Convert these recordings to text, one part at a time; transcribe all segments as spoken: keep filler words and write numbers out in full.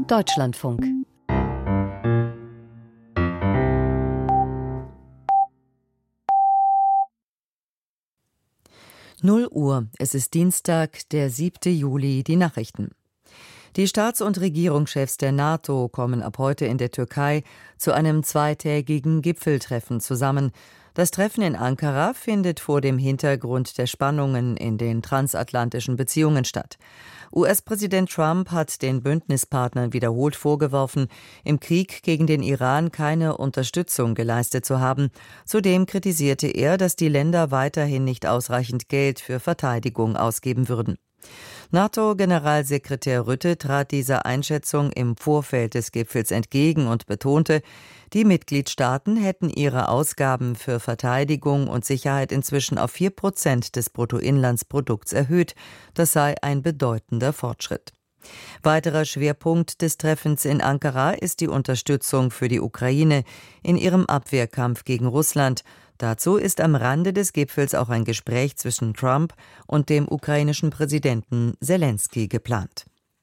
Deutschlandfunk. Null Uhr, es ist Dienstag, der siebte Juli, die Nachrichten. Die Staats- und Regierungschefs der NATO kommen ab heute in der Türkei zu einem zweitägigen Gipfeltreffen zusammen. Das Treffen in Ankara findet vor dem Hintergrund der Spannungen in den transatlantischen Beziehungen statt. U S-Präsident Trump hat den Bündnispartnern wiederholt vorgeworfen, im Krieg gegen den Iran keine Unterstützung geleistet zu haben. Zudem kritisierte er, dass die Länder weiterhin nicht ausreichend Geld für Verteidigung ausgeben würden. NATO-Generalsekretär Rutte trat dieser Einschätzung im Vorfeld des Gipfels entgegen und betonte, die Mitgliedstaaten hätten ihre Ausgaben für Verteidigung und Sicherheit inzwischen auf vier Prozent des Bruttoinlandsprodukts erhöht. Das sei ein bedeutender Fortschritt. Weiterer Schwerpunkt des Treffens in Ankara ist die Unterstützung für die Ukraine in ihrem Abwehrkampf gegen Russland. Dazu ist am Rande des Gipfels auch ein Gespräch zwischen Trump und dem ukrainischen Präsidenten Selenskyj geplant.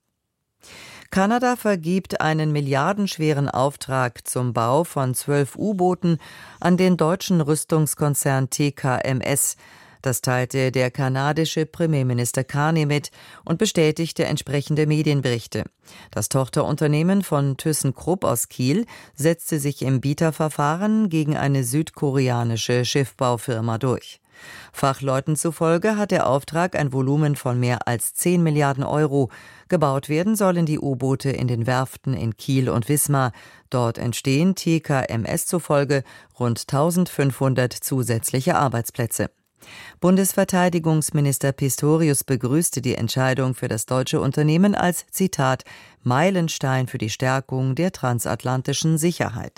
Kanada vergibt einen milliardenschweren Auftrag zum Bau von zwölf U-Booten an den deutschen Rüstungskonzern T K M S. Das teilte der kanadische Premierminister Carney mit und bestätigte entsprechende Medienberichte. Das Tochterunternehmen von ThyssenKrupp aus Kiel setzte sich im Bieterverfahren gegen eine südkoreanische Schiffbaufirma durch. Fachleuten zufolge hat der Auftrag ein Volumen von mehr als zehn Milliarden Euro. Gebaut werden sollen die U-Boote in den Werften in Kiel und Wismar. Dort entstehen T K M S zufolge rund eintausendfünfhundert zusätzliche Arbeitsplätze. Bundesverteidigungsminister Pistorius begrüßte die Entscheidung für das deutsche Unternehmen als, Zitat, Meilenstein für die Stärkung der transatlantischen Sicherheit.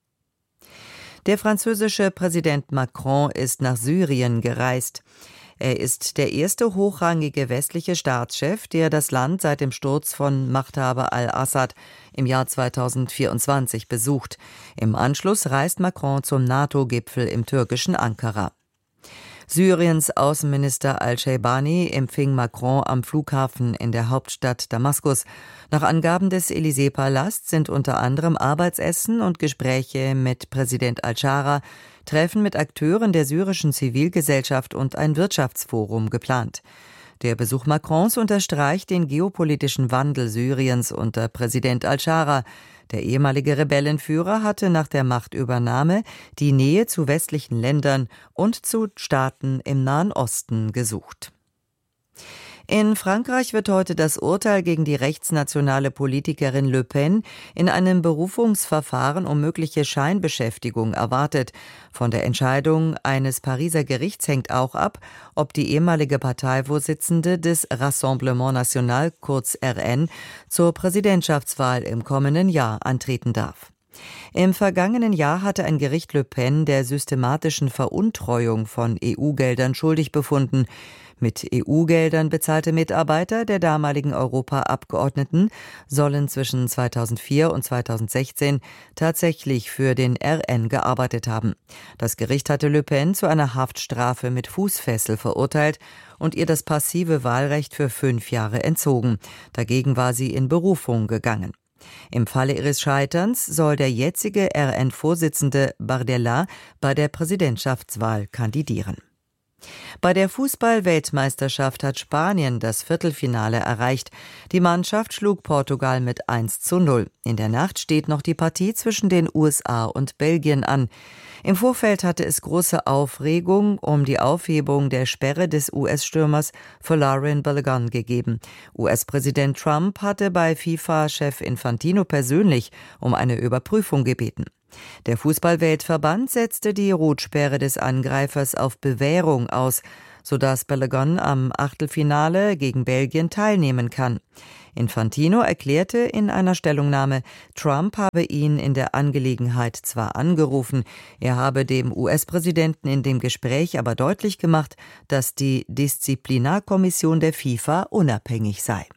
Der französische Präsident Macron ist nach Syrien gereist. Er ist der erste hochrangige westliche Staatschef, der das Land seit dem Sturz von Machthaber al-Assad im Jahr zweitausendvierundzwanzig besucht. Im Anschluss reist Macron zum NATO-Gipfel im türkischen Ankara. Syriens Außenminister al-Shaybani empfing Macron am Flughafen in der Hauptstadt Damaskus. Nach Angaben des Élysée-Palasts sind unter anderem Arbeitsessen und Gespräche mit Präsident al-Shara, Treffen mit Akteuren der syrischen Zivilgesellschaft und ein Wirtschaftsforum geplant. Der Besuch Macrons unterstreicht den geopolitischen Wandel Syriens unter Präsident al-Shara. Der ehemalige Rebellenführer hatte nach der Machtübernahme die Nähe zu westlichen Ländern und zu Staaten im Nahen Osten gesucht. In Frankreich wird heute das Urteil gegen die rechtsnationale Politikerin Le Pen in einem Berufungsverfahren um mögliche Scheinbeschäftigung erwartet. Von der Entscheidung eines Pariser Gerichts hängt auch ab, ob die ehemalige Parteivorsitzende des Rassemblement National, kurz R N, zur Präsidentschaftswahl im kommenden Jahr antreten darf. Im vergangenen Jahr hatte ein Gericht Le Pen der systematischen Veruntreuung von E U-Geldern schuldig befunden. Mit E U-Geldern bezahlte Mitarbeiter der damaligen Europaabgeordneten sollen zwischen zweitausendvier und zweitausendsechzehn tatsächlich für den R N gearbeitet haben. Das Gericht hatte Le Pen zu einer Haftstrafe mit Fußfessel verurteilt und ihr das passive Wahlrecht für fünf Jahre entzogen. Dagegen war sie in Berufung gegangen. Im Falle ihres Scheiterns soll der jetzige R N-Vorsitzende Bardella bei der Präsidentschaftswahl kandidieren. Bei der Fußball-Weltmeisterschaft hat Spanien das Viertelfinale erreicht. Die Mannschaft schlug Portugal mit eins zu null. In der Nacht steht noch die Partie zwischen den U S A und Belgien an. Im Vorfeld hatte es große Aufregung um die Aufhebung der Sperre des U S-Stürmers Folarin Balogun gegeben. U S-Präsident Trump hatte bei FIFA-Chef Infantino persönlich um eine Überprüfung gebeten. Der Fußball-Weltverband setzte die Rotsperre des Angreifers auf Bewährung aus, sodass Balogun am Achtelfinale gegen Belgien teilnehmen kann. Infantino erklärte in einer Stellungnahme, Trump habe ihn in der Angelegenheit zwar angerufen, er habe dem U S-Präsidenten in dem Gespräch aber deutlich gemacht, dass die Disziplinarkommission der FIFA unabhängig sei.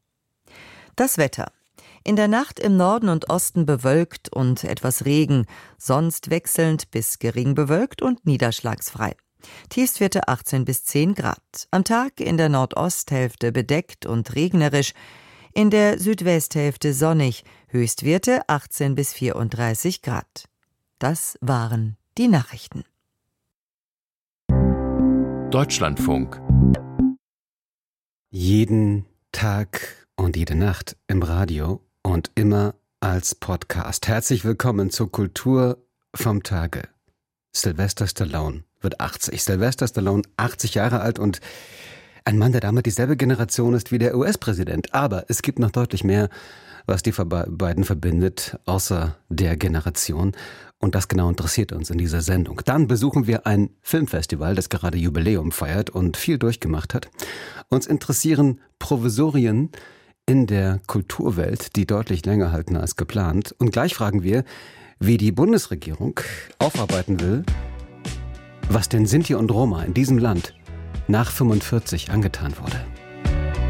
Das Wetter. In der Nacht im Norden und Osten bewölkt und etwas Regen, sonst wechselnd bis gering bewölkt und niederschlagsfrei. Tiefstwerte achtzehn bis zehn Grad. Am Tag in der Nordosthälfte bedeckt und regnerisch. in der Südwesthälfte sonnig, Höchstwerte achtzehn bis vierunddreißig Grad. Das waren die Nachrichten. Deutschlandfunk. Jeden Tag und jede Nacht im Radio und immer als Podcast. Herzlich willkommen zur Kultur vom Tage. Sylvester Stallone wird achtzig. Sylvester Stallone, achtzig Jahre alt und ein Mann, der damit dieselbe Generation ist wie der U S-Präsident. Aber es gibt noch deutlich mehr, was die beiden verbindet, außer der Generation. Und das genau interessiert uns in dieser Sendung. Dann besuchen wir ein Filmfestival, das gerade Jubiläum feiert und viel durchgemacht hat. Uns interessieren Provisorien in der Kulturwelt, die deutlich länger halten als geplant. Und gleich fragen wir, wie die Bundesregierung aufarbeiten will, was den Sinti und Roma in diesem Land nach fünfundvierzig angetan wurde.